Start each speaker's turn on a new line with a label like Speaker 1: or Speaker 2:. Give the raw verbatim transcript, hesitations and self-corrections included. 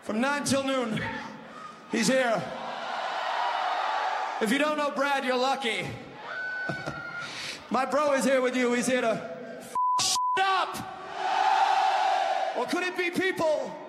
Speaker 1: from nine till noon. He's here. If you don't know Brad, you're lucky. My bro is here with you. He's here to f*** up. Or could it be people